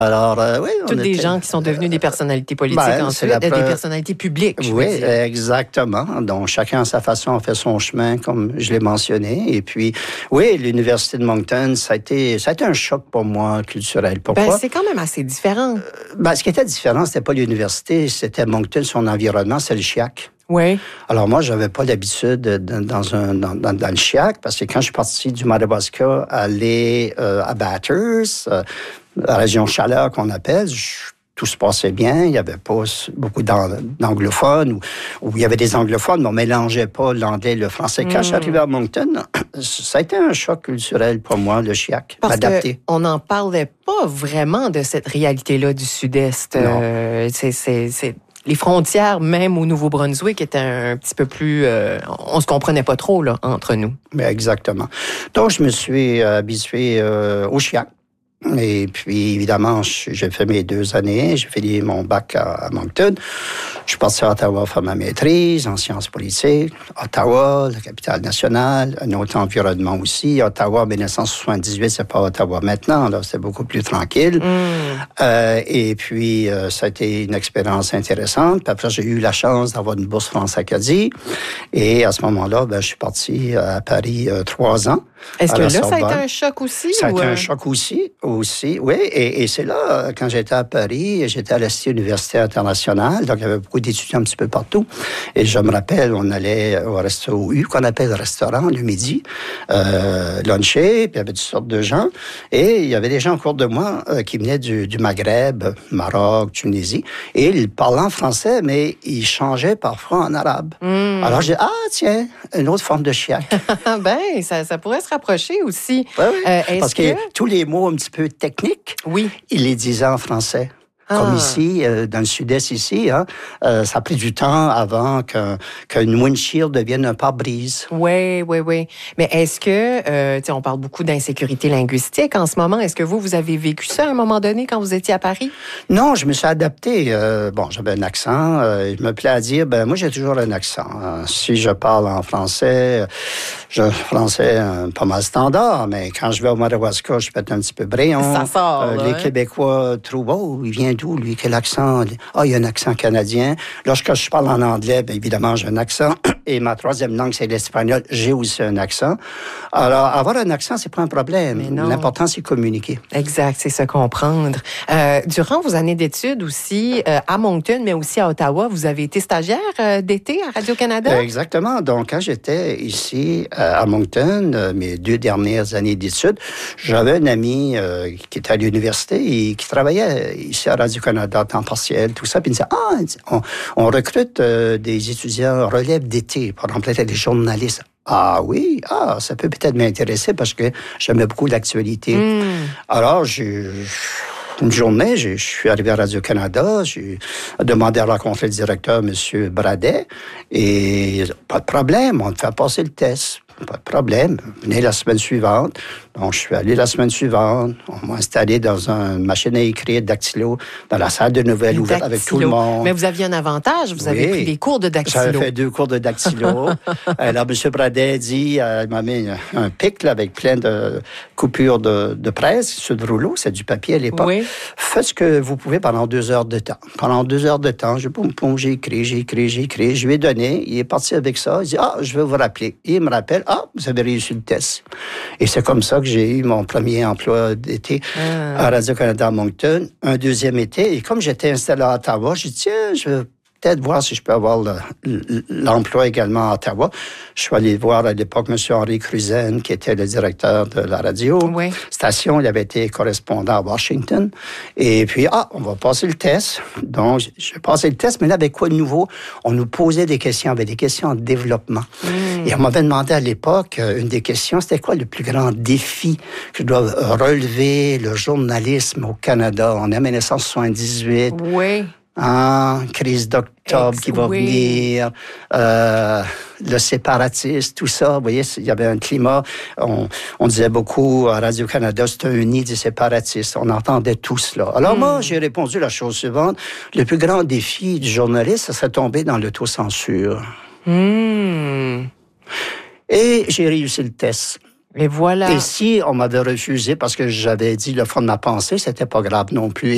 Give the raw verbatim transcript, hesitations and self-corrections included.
Alors, euh, oui. Toutes des était, gens qui sont devenus des personnalités politiques ben, ensuite, la des pre... personnalités publiques. Je oui, veux dire. exactement. Donc, chacun à sa façon a fait son chemin, comme je l'ai mentionné. Et puis, oui, l'Université de Moncton, ça a été, ça a été un choc pour moi culturel. Pourquoi? Ben, c'est quand même assez différent. Euh, ben, ce qui était différent, c'était pas l'université, c'était Moncton, son environnement, c'est le Chiac. Oui. Alors moi, j'avais pas l'habitude dans, un, dans, dans, dans le Chiac, parce que quand je suis parti du Madawaska aller euh, à Bathurst, euh, la région Chaleur qu'on appelle, je, tout se passait bien. Il y avait pas beaucoup d'anglophones, ou, ou il y avait des anglophones, mais on mélangeait pas l'anglais et le français. Quand mm. je suis arrivé à Moncton, ça a été un choc culturel pour moi, le Chiac, m'adapter. On n'en parlait pas vraiment de cette réalité-là du Sud-Est. Euh, c'est... c'est, c'est... Les frontières, même au Nouveau-Brunswick, étaient un petit peu plus... Euh, on se comprenait pas trop, là, entre nous. Mais exactement. Donc, je me suis habitué euh, au Chiac. Et puis, évidemment, j'ai fait mes deux années. J'ai fini mon bac à, à Moncton. Je suis parti à Ottawa faire ma maîtrise en sciences politiques. Ottawa, la capitale nationale, un autre environnement aussi. Ottawa, dix-neuf cent soixante-dix-huit, c'est pas Ottawa maintenant. Là, c'est beaucoup plus tranquille. Mm. Euh, et puis, euh, ça a été une expérience intéressante. Puis après, j'ai eu la chance d'avoir une bourse France-Acadie. Et à ce moment-là, ben, je suis parti à Paris euh, trois ans. Est-ce que là, Sorbonne. Ça a été un choc aussi? Ça a ou été euh... un choc aussi, aussi, oui. Et, et c'est là, quand j'étais à Paris, j'étais à l'Institut universitaire international, donc il y avait beaucoup d'étudiants un petit peu partout. Et je me rappelle, on allait au resto U, qu'on appelle le restaurant, le midi, euh, luncher, puis il y avait toutes sortes de gens. Et il y avait des gens autour de moi euh, qui venaient du, du Maghreb, Maroc, Tunisie, et ils parlaient en français, mais ils changeaient parfois en arabe. Mm. Alors j'ai dit, ah tiens, une autre forme de chiac. ben, ça, ça pourrait se rapprocher aussi. Oui, oui. Euh, Parce que... que tous les mots un petit peu techniques, oui. il les disait en français. Comme ah. ici, euh, dans le sud-est ici, hein, euh, ça a pris du temps avant qu'un, qu'une windshield devienne un pare-brise. Oui, oui, oui. Mais est-ce que, euh, tu sais, on parle beaucoup d'insécurité linguistique en ce moment. Est-ce que vous, vous avez vécu ça à un moment donné quand vous étiez à Paris? Non, je me suis adapté. Euh, bon, j'avais un accent. Euh, je me plais à dire, ben moi, j'ai toujours un accent. Euh, si je parle en français, je français euh, pas mal standard, mais quand je vais au Madawaska, je peux être un petit peu bréon. Ça sort, euh, là, Les hein? Québécois trouvent, oh, il vient d'où, lui, quel accent? Ah, il y a un accent canadien. Lorsque je parle en anglais, bien évidemment, j'ai un accent. Et ma troisième langue, c'est l'espagnol. J'ai aussi un accent. Alors, avoir un accent, c'est pas un problème. L'important, c'est communiquer. Exact, c'est se comprendre. Euh, durant vos années d'études aussi, euh, à Moncton, mais aussi à Ottawa, vous avez été stagiaire euh, d'été à Radio-Canada? Exactement. Donc, quand j'étais ici euh, à Moncton, euh, mes deux dernières années d'études, j'avais un ami euh, qui était à l'université et qui travaillait ici à Radio-Canada à temps partiel, tout ça. Puis il me disait, ah, on, on recrute euh, des étudiants relève d'été pour remplacer les journalistes. Ah oui, ah, ça peut peut-être m'intéresser parce que j'aimais beaucoup l'actualité. Mm. Alors, j'ai... Une journée, je suis arrivé à Radio-Canada, j'ai demandé à rencontrer le directeur, M. Bradet, et pas de problème, on te fait passer le test. Pas de problème. Venez la semaine suivante. Donc, je suis allé la semaine suivante. On m'a installé dans une machine à écrire dactylo dans la salle de nouvelles ouverte avec tout le monde. Mais vous aviez un avantage. Vous oui. avez pris des cours de dactylo. J'avais fait deux cours de dactylo. Alors, M. Bradet dit, euh, il m'a mis un pic là, avec plein de coupures de, de presse sur le rouleau. C'est du papier à l'époque. Oui. Faites ce que vous pouvez pendant deux heures de temps. Pendant deux heures de temps, j'ai, poum, poum, j'ai écrit, j'ai écrit, j'ai écrit. Je lui ai donné. Il est parti avec ça. Il dit, ah, je vais vous rappeler. Et il me rappelle, ah, vous avez réussi le test. Et c'est comme ça que j'ai eu mon premier emploi d'été ah. à Radio-Canada à Moncton, un deuxième été. Et comme j'étais installé à Ottawa, j'ai dit, tiens, je vais peut-être voir si je peux avoir le, l'emploi également à Ottawa. Je suis allé voir à l'époque M. Henri Cruzen, qui était le directeur de la radio oui. station. Il avait été correspondant à Washington. Et puis, ah, on va passer le test. Donc, j'ai passé le test, mais là, avec quoi de nouveau? On nous posait des questions, avec des questions en développement. Mm. Et on m'avait demandé à l'époque, une des questions, c'était quoi le plus grand défi que doit relever le journalisme au Canada en dix-neuf cent soixante-dix-huit? Oui. Hein, crise d'octobre Ex- qui va oui. venir, euh, le séparatisme, tout ça. Vous voyez, il y avait un climat. On, on disait beaucoup à Radio-Canada, c'était un nid des séparatistes. On entendait tout cela. Alors mm. moi, j'ai répondu la chose suivante. Le plus grand défi du journaliste, ça serait tomber dans l'autocensure. Mm. Et j'ai réussi le test. Et voilà. Et si on m'avait refusé parce que j'avais dit le fond de ma pensée, c'était pas grave non plus.